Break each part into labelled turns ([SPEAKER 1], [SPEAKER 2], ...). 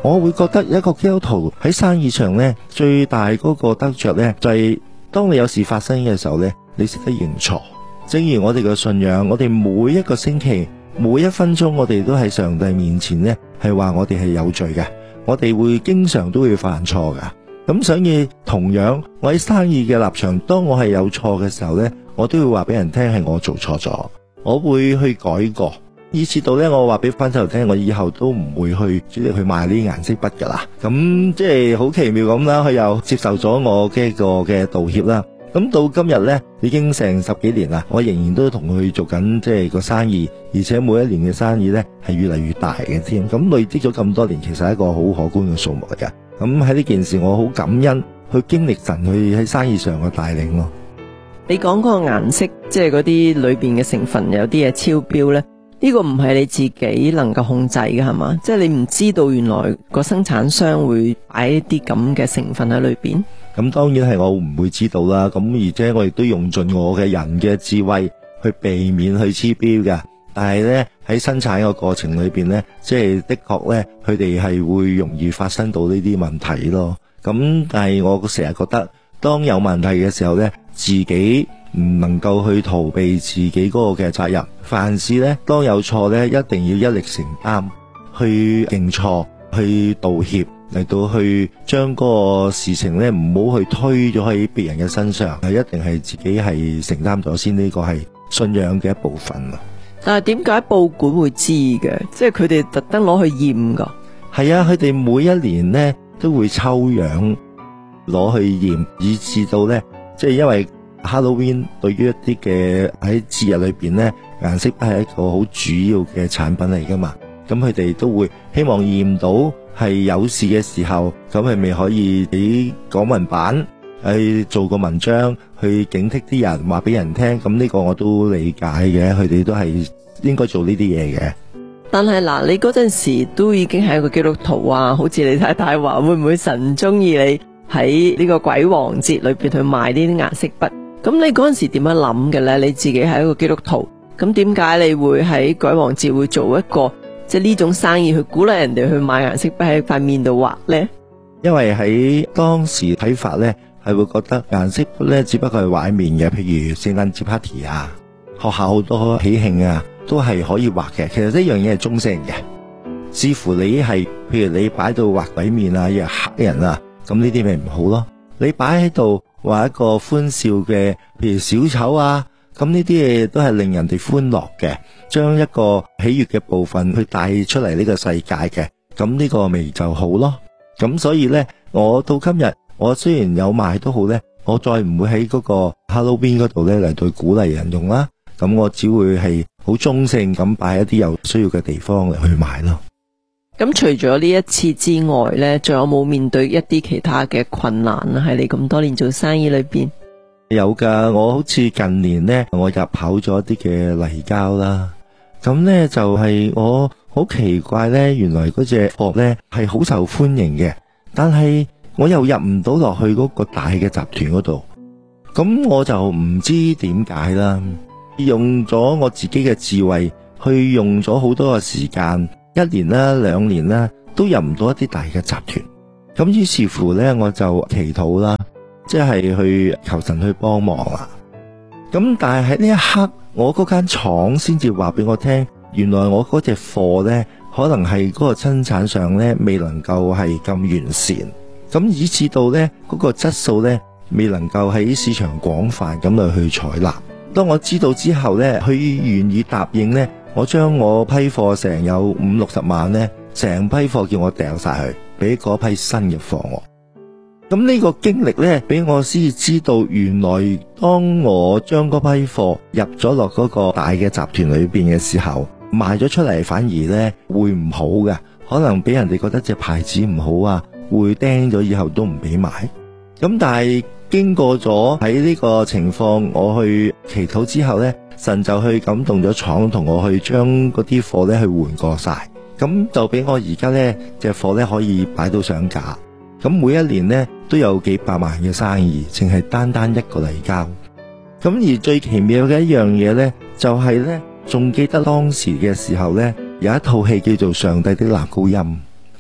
[SPEAKER 1] 我會覺得一個基督徒喺生意上呢，最大嗰個得着呢，就係當你有事發生嘅時候呢，你識得認錯。正如我哋嘅信仰，我哋每一個星期每一分鐘，我哋都喺上帝面前呢，係話我哋係有罪嘅，我哋會經常都會犯錯噶。咁所以同樣，我喺生意嘅立場，當我係有錯嘅時候呢，我都會話俾人聽係我做錯咗，我會去改過。以至到咧，我話俾翻頭聽，我以後都唔會去主力去賣呢啲顏色筆噶啦。咁即係好奇妙咁啦，佢又接受咗我嘅一個嘅道歉啦。咁到今日咧，已經成10幾年啦，我仍然都同佢做緊即係個生意，而且每一年嘅生意咧係越嚟越大嘅添。咁累積咗咁多年，其實係一個好可觀嘅數目嚟嘅。咁喺呢件事，我好感恩去經歷神去喺生意上嘅帶領咯。
[SPEAKER 2] 你講嗰個顏色，即係嗰啲裏邊嘅成分有啲嘢超標咧？呢個唔係你自己能夠控制嘅係嘛？即係你唔知道原來個生產商會擺一啲咁嘅成分喺裏邊。
[SPEAKER 1] 咁當然係我唔會知道啦。咁而且我亦都用盡我嘅人嘅智慧去避免去超標嘅。但係呢，喺生產個過程裏邊呢，即係的確呢，佢哋係會容易發生到呢啲問題咯。咁但係我成日覺得，當有問題嘅時候呢，自己唔能夠去逃避自己嗰個嘅責任，凡事呢，當有錯呢，一定要一力承擔，去認錯，去道歉，嚟到去將嗰個事情呢，唔好去推咗喺別人嘅身上，係一定係自己係承擔咗先，呢個係信仰嘅一部分啊。
[SPEAKER 2] 但係點解報館會知嘅？即係佢哋特登攞去驗噶？
[SPEAKER 1] 係啊，佢哋每一年呢都會抽樣攞去驗，以至到呢，即係因為Halloween 對於一啲嘅喺節日裏邊呢，顏色係一個好主要嘅產品嚟噶嘛，咁佢哋都會希望驗到係有事嘅時候，咁係咪可以俾港聞版去做個文章去警惕啲人，話俾人聽，咁呢個我都理解嘅，佢哋都係應該做呢啲嘢嘅。
[SPEAKER 2] 但係嗱，你嗰陣時都已經係一個基督徒啊，好似你太太話，會唔會神中意你喺呢個鬼王節裏邊去賣呢啲顏色筆？咁你嗰陣時點樣諗嘅呢？你自己係一個基督徒，咁點解你會喺鬼王節會做一個即係呢種生意，去鼓勵人哋去買顏色筆喺塊面度畫呢？
[SPEAKER 1] 因為喺當時睇法呢，係會覺得顏色筆呢只不過係畫喺面嘅，譬如聖誕節 party 啊，學校好多喜慶啊，都係可以畫嘅。其實呢樣嘢係中性嘅，視乎你係譬如你擺到畫鬼面啊，又黑人啊，咁呢啲咪唔好咯。你擺喺度畫一個歡笑嘅，譬如小丑啊，咁呢啲嘢都係令人哋歡樂嘅，將一個喜悅嘅部分去帶出嚟呢個世界嘅，咁呢個咪就好咯。咁所以呢，我到今日，我雖然有賣都好呢，我再唔會喺嗰個 Halloween 嗰度呢嚟到鼓勵人用啦。咁我只會係好中性咁擺一啲有需要嘅地方嚟去賣咯。
[SPEAKER 2] 咁除咗呢一次之外呢，仲有冇面對一啲其他嘅困難啊？喺你咁多年做生意裏邊？
[SPEAKER 1] 有噶，我好似近年呢，我入口咗一啲嘅泥膠啦。咁呢就係我好奇怪呢，原來嗰隻貨呢係好受歡迎嘅，但係我又入唔到落去嗰個大嘅集團嗰度。咁我就唔知點解啦。用咗我自己嘅智慧，去用咗好多嘅時間。1年啦2年啦，都入唔到一啲大嘅集團。咁於是乎呢，我就祈禱啦，即係去求神去幫忙啦。咁但係喺呢一刻，我嗰間廠先至話俾我聽，原來我嗰隻貨呢，可能係嗰個生產上呢未能夠係咁完善，咁以至到呢嗰個質素呢未能夠喺市場廣泛咁去採納。當我知道之後呢，佢願意答應呢，我將我批貨成有50-60萬呢，成批貨叫我掉晒去，俾嗰批新嘅貨我。咁呢個經歷呢，俾我先至知道，原來當我將嗰批貨入咗落嗰個大嘅集團裏邊嘅時候，賣咗出嚟反而呢會唔好嘅，可能俾人哋覺得隻牌子唔好啊，會釘咗以後都唔俾買。咁但係經過咗喺呢個情況，我去祈禱之後呢，神就去感動咗廠，同我去將嗰啲貨呢去換過晒，咁就俾我而家呢隻貨呢可以擺到上架。咁每一年呢都有幾百萬嘅生意，淨係單單一個泥膠。咁而最奇妙嘅一樣嘢呢，就係呢，仲記得當時嘅時候呢，有一套戲叫做《上帝的男高音》。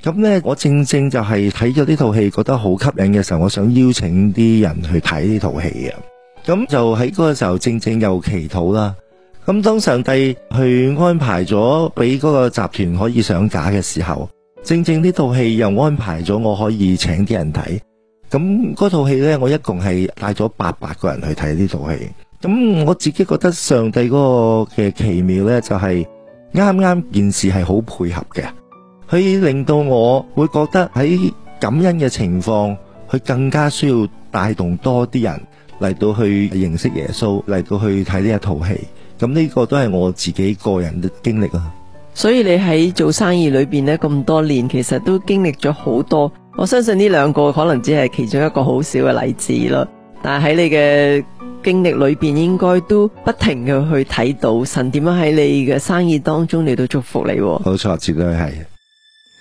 [SPEAKER 1] 咁呢，我正正就係睇咗呢套戲覺得好吸引嘅時候，我想邀請啲人去睇呢套戲啊。咁就喺嗰個時候正正又祈禱啦。咁當上帝去安排咗俾嗰個集團可以上架嘅時候，正正呢套戲又安排咗我可以請啲人睇。咁嗰套戲呢，我一共係帶咗800個人去睇呢套戲。咁我自己覺得上帝嗰個嘅奇妙呢，就係啱啱件事係好配合嘅。佢令到我會覺得喺感恩嘅情況，佢更加需要帶動多啲人嚟到去認識耶穌，嚟到去睇呢一套戲。咁呢個都係我自己個人嘅經歷啊。
[SPEAKER 2] 所以你喺做生意裏邊呢，咁多年，其實都經歷咗好多。我相信呢兩個可能只係其中一個好少嘅例子咯。但係喺你嘅經歷裏邊，應該都不停嘅去睇到神點樣喺你嘅生意當中嚟到祝福你。
[SPEAKER 1] 冇錯，絕對係。